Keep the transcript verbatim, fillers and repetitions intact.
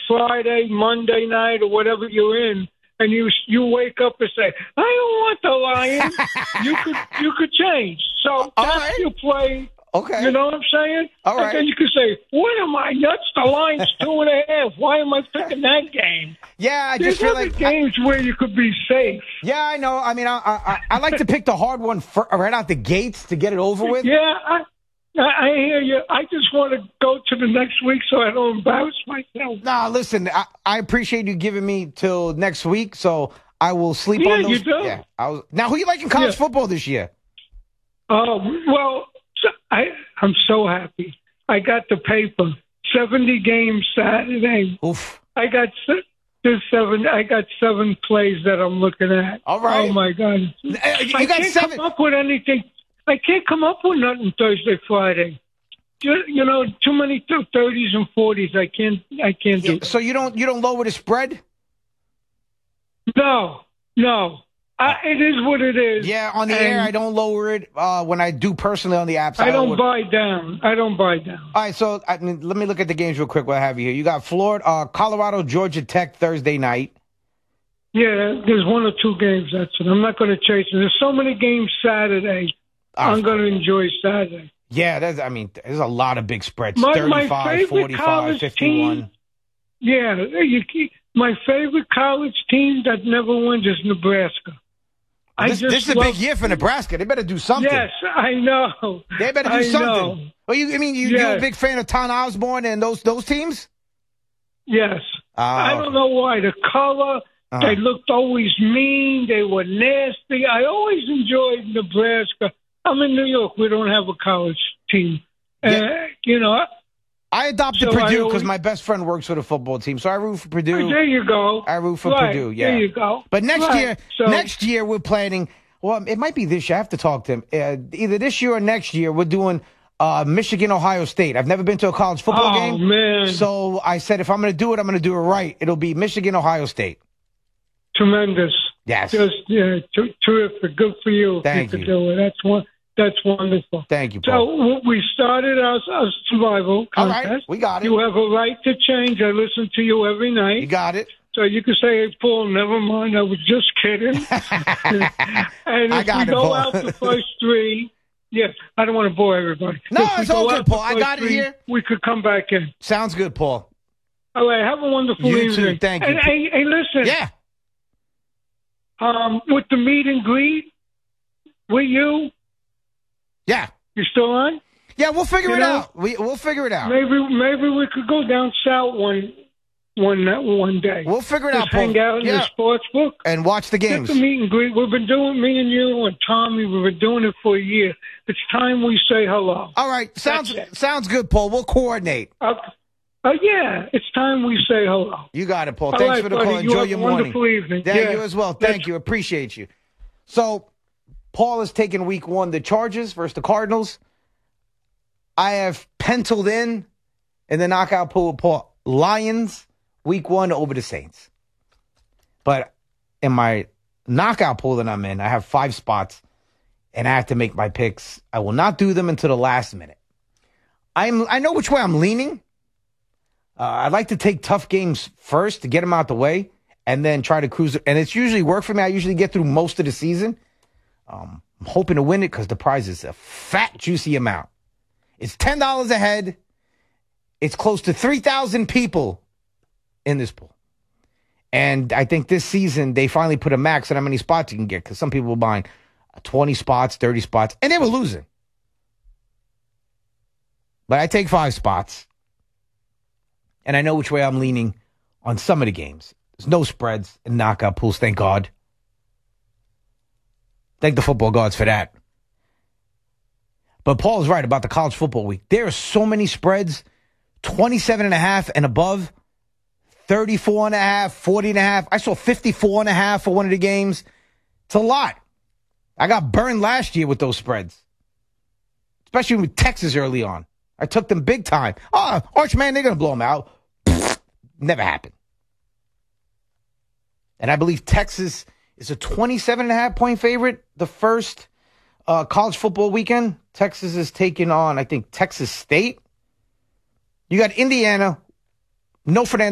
Friday, Monday night, or whatever you're in, and you you wake up and say, I don't want the Lions, you could you could change. So All that's right. your play. Okay. You know what I'm saying? All right. And then you can say, what am I nuts? The Lions two and a half. Why am I picking that game? Yeah, I There's just feel other like games where you could be safe. Yeah, I know. I mean, I I, I like to pick the hard one for, right out the gates to get it over with. Yeah, I, I hear you. I just want to go to the next week so I don't embarrass myself. Nah, listen, I, I appreciate you giving me till next week, so I will sleep Yeah, on those. you do. Yeah, I was, now, who you like in college Yeah. football this year? Oh, well, so I, I'm so happy. I got the paper. seventy games Saturday. Oof. I got se- there's seven. I got seven plays that I'm looking at. All right. Oh, my God. You I got can't seven. come up with anything. I can't come up with nothing Thursday, Friday. You, you know, too many thirties and forties. I can't. I can't do. So you don't you don't lower the spread? No, no. I, it is what it is. Yeah, on the And air, I don't lower it. Uh, when I do personally on the apps, I don't lower- buy down. I don't buy down. All right, so I mean, let me look at the games real quick. What I have you here? You got Florida, uh, Colorado, Georgia Tech Thursday night. Yeah, there's one or two games. That's it. I'm not going to chase it. There's so many games Saturday. Oh, I'm going to enjoy Saturday. Yeah, that's. I mean, there's a lot of big spreads. My- my thirty-five, favorite forty-five, college fifty-one. team- Yeah, you, my favorite college team that never wins is Nebraska. I This, just this is a love- big year for Nebraska. They better do something. Yes, I know. They better do I something. know. Well, you, I mean, you, you're a Yes. big fan of Tom Osborne and those those teams? Yes. Oh, I don't know why. The color, Uh-huh. they looked always mean. They were nasty. I always enjoyed Nebraska. I'm in New York. We don't have a college team. Uh, Yeah. you know, I adopted So I Purdue always- because my best friend works for the football team, so I root for Purdue. there you go. I root for Right, Purdue. Yeah, There you go. But next Right. year, So- next year we're planning. Well, it might be this year. I have to talk to him. Uh, either this year or next year, we're doing uh, Michigan, Ohio State. I've never been to a college football Oh, game. man. So I said, if I'm going to do it, I'm going to do it right. It'll be Michigan, Ohio State. Tremendous. Yes. Just yeah, t- terrific. Good for you. if Thank you. you. Could do it. That's one. That's wonderful. Thank you, So Paul. w- we started our, our survival All contest. right, we got it. You have a right to change. I listen to you every night. You got it. So you can say, hey, Paul, never mind. I was just kidding. And I if got we it, go Paul. out the first three, yeah, I don't want to bore everybody. No, If we it's go all good, out the Paul. I first got it three, here. We could come back in. Sounds good, Paul. All right, have a wonderful You evening. too. Thank you. And, hey, hey, listen. Yeah. Um, with the meet and greet, with you, Yeah. you still on? Yeah, we'll figure You it know, out. We, we'll figure it out. Maybe maybe we could go down south one one one day. We'll figure it Just out, Paul. hang out in Yeah. the sports book. And watch the Get games. the meet and greet. We've been doing me and you and Tommy. We've been doing it for a year. It's time we say hello. All right. Sounds That's it. sounds good, Paul. We'll coordinate. Uh, uh, yeah, it's time we say hello. You got it, Paul. All Thanks right, for the buddy. call. You Enjoy have your a morning. wonderful evening. Yeah, Yeah. you as well. Thank That's- you. Appreciate you. So, Paul is taking week one, the Chargers versus the Cardinals. I have penciled in in the knockout pool with Paul Lions week one over the Saints. But in my knockout pool that I'm in, I have five spots and I have to make my picks. I will not do them until the last minute. I'm I know which way I'm leaning. Uh, I like to take tough games first to get them out the way and then try to cruise it. And it's usually worked for me. I usually get through most of the season. Um, I'm hoping to win it because the prize is a fat, juicy amount. It's ten dollars a head. It's close to three thousand people in this pool. And I think this season they finally put a max on how many spots you can get because some people were buying twenty spots, thirty spots, and they were losing. But I take five spots. And I know which way I'm leaning on some of the games. There's no spreads in knockout pools, thank God. Thank the football gods for that. But Paul is right about the college football week. There are so many spreads, twenty-seven and a half and above, thirty-four and a half, forty and a half. I saw fifty-four and a half for one of the games. It's a lot. I got burned last year with those spreads, especially with Texas early on. I took them big time. Oh, Archman, they're going to blow them out. Never happened. And I believe Texas is a twenty-seven and a half point favorite the first uh, college football weekend. Texas is taking on, I think, Texas State. You got Indiana, no Fernando